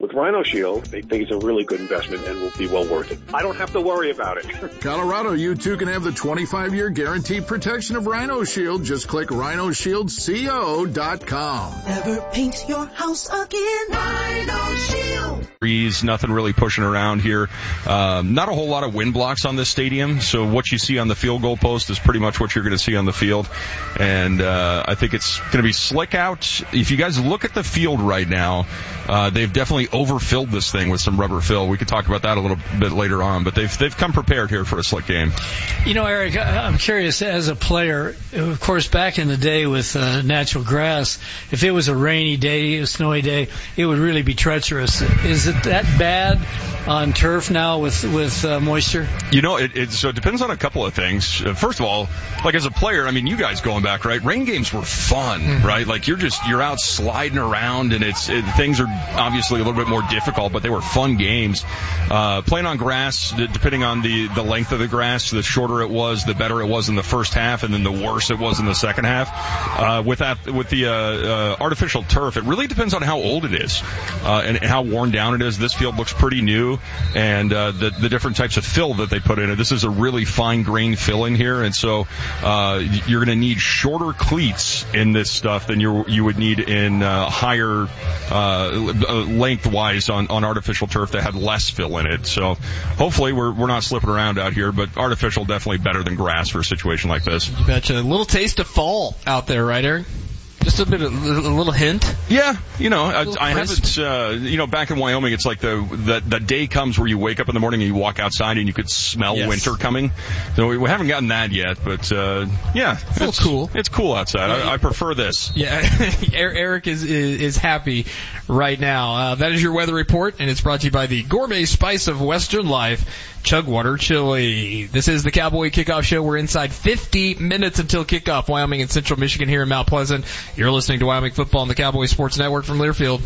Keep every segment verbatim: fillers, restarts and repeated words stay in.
With Rhino Shield, they think it's a really good investment and will be well worth it. I don't have to worry about it. Colorado, you too can have the twenty-five year guaranteed protection of Rhino Shield. Just click rhino shield co dot com. Never paint your house again. Rhino Shield. Breeze, nothing really pushing around here. Um, not a whole lot of wind blocks on this stadium, so what you see on the field goal post is pretty much what you're going to see on the field. And uh, I think it's going to be slick out. If you guys look at the field right now, uh, they've definitely overfilled this thing with some rubber fill. We could talk about that a little bit later on, but they've they've come prepared here for a slick game. You know, Eric, I'm curious, as a player, of course, back in the day with uh, natural grass, if it was a rainy day, a snowy day, it would really be treacherous. Is it that bad on turf now with with uh, moisture? You know, it, it so it depends on a couple of things. Uh, first of all, like as a player, I mean, you guys going back, right? Rain games were fun, mm-hmm. right? Like you're just you're out sliding around, and it's it, things are obviously a little bit more difficult, but they were fun games. Uh, playing on grass, depending on the, the length of the grass, the shorter it was, the better it was in the first half, and then the worse it was in the second half. Uh, with that, with the uh, uh, artificial turf, it really depends on how old it is uh, and how worn down it is. This field looks pretty new, and uh, the the different types of fill that they put in it. This is a really fine grain fill in here, and so uh, you're going to need shorter cleats in this stuff than you you would need in uh, higher uh, lengthwise on, on artificial turf that had less fill in it. So hopefully we're we're not slipping around out here, but artificial definitely better than grass for a situation like this. You betcha. A little taste of fall out there, right, Eric? Just a bit of a little hint. Yeah, you know, I, I haven't. Uh, you know, back in Wyoming, it's like the, the the day comes where you wake up in the morning and you walk outside and you could smell yes. winter coming. So we, we haven't gotten that yet, but uh, yeah, it's, it's cool. It's cool outside. Yeah, I, I prefer this. Yeah, Eric is, is is happy right now. Uh, that is your weather report, and it's brought to you by the gourmet spice of Western life, Chugwater Chili. This is the Cowboy Kickoff Show. We're inside fifty minutes until kickoff. Wyoming and Central Michigan here in Mount Pleasant. You're listening to Wyoming Football on the Cowboy Sports Network from Learfield.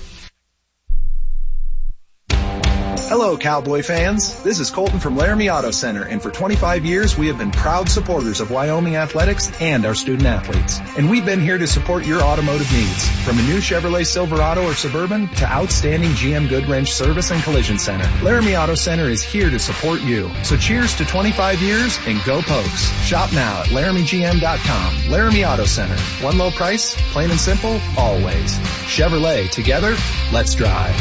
Hello, Cowboy fans. This is Colton from Laramie Auto Center, and for twenty-five years, we have been proud supporters of Wyoming athletics and our student athletes. And we've been here to support your automotive needs, from a new Chevrolet Silverado or Suburban to outstanding G M Goodwrench Service and Collision Center. Laramie Auto Center is here to support you. So cheers to twenty-five years and go Pokes. Shop now at laramie g m dot com. Laramie Auto Center. One low price, plain and simple, always. Chevrolet, together, let's drive.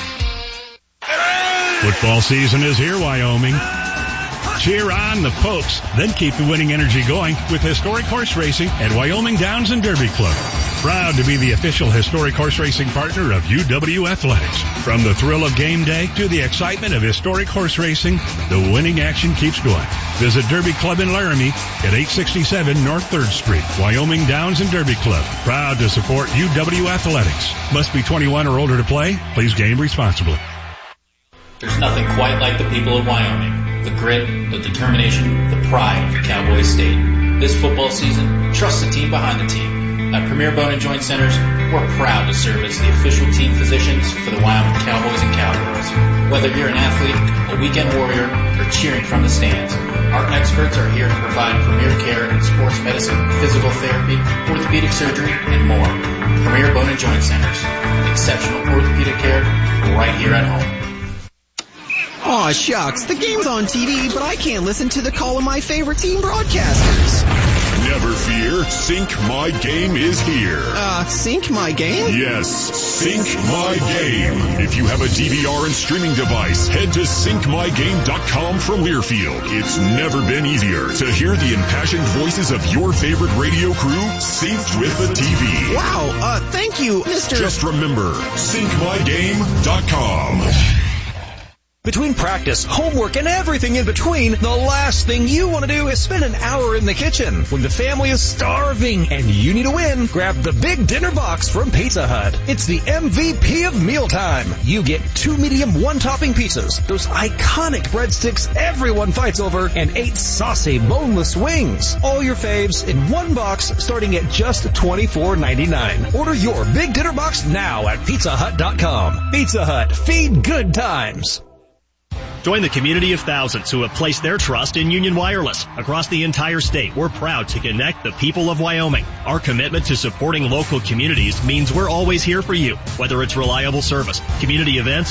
Football season is here, Wyoming. Cheer on the Pokes, then keep the winning energy going with historic horse racing at Wyoming Downs and Derby Club. Proud to be the official historic horse racing partner of U W Athletics. From the thrill of game day to the excitement of historic horse racing, the winning action keeps going. Visit Derby Club in Laramie at eight sixty-seven North third Street. Wyoming Downs and Derby Club. Proud to support U W Athletics. Must be twenty-one or older to play. Please game responsibly. There's nothing quite like the people of Wyoming. The grit, the determination, the pride of the Cowboy State. This football season, trust the team behind the team. At Premier Bone and Joint Centers, we're proud to serve as the official team physicians for the Wyoming Cowboys and Cowgirls. Whether you're an athlete, a weekend warrior, or cheering from the stands, our experts are here to provide premier care in sports medicine, physical therapy, orthopedic surgery, and more. Premier Bone and Joint Centers. Exceptional orthopedic care right here at home. Aw, shucks, the game's on T V, but I can't listen to the call of my favorite team broadcasters. Never fear, Sync My Game is here. Uh, Sync My Game? Yes, Sync My Game. If you have a D V R and streaming device, head to sync my game dot com from Learfield. It's never been easier to hear the impassioned voices of your favorite radio crew synced with the T V. Wow, uh, thank you, Mister Just remember, sync my game dot com. Between practice, homework, and everything in between, the last thing you want to do is spend an hour in the kitchen. When the family is starving and you need a win, grab the big dinner box from Pizza Hut. It's the M V P of mealtime. You get two medium one-topping pizzas, those iconic breadsticks everyone fights over, and eight saucy boneless wings. All your faves in one box starting at just twenty-four ninety-nine. Order your big dinner box now at pizza hut dot com. Pizza Hut. Feed good times. Join the community of thousands who have placed their trust in Union Wireless. Across the entire state, we're proud to connect the people of Wyoming. Our commitment to supporting local communities means we're always here for you, whether it's reliable service, community events,